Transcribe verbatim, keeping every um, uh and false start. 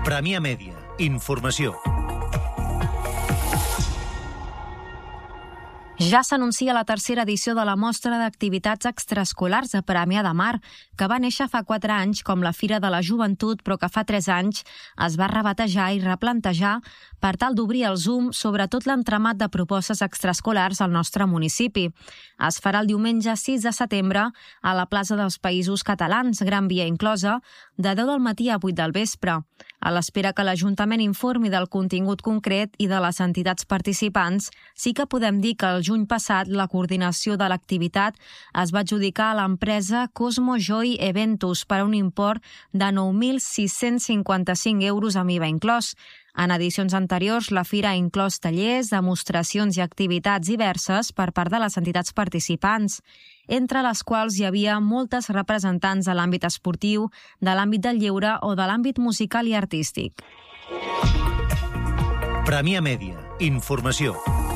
Premià Mèdia. Informació. Ja s'anuncia la tercera edició de la Mostra d'Activitats Extraescolars a Premià de Mar, que va néixer fa quatre anys com la Fira de la Joventut, però que fa tres anys es va rebatejar i replantejar per tal d'obrir el zoom sobre tot l'entramat de propostes extraescolars al nostre municipi. Es farà el diumenge sis de setembre a la plaça dels Països Catalans, Gran Via inclosa, de deu del matí a vuit del vespre. A l'espera que l'Ajuntament informi del contingut concret i de les entitats participants, sí que podem dir que el juny passat la coordinació de l'activitat es va adjudicar a l'empresa Cosmo Joy Eventus per a un import de nou mil sis-cents cinquanta-cinc euros amb I V A inclòs. En edicions anteriors, la fira ha inclòs tallers, demostracions i activitats diverses per part de les entitats participants, entre les quals hi havia moltes representants de l'àmbit esportiu, de l'àmbit del lleure o de l'àmbit musical i artístic. Premià Mèdia. Informació.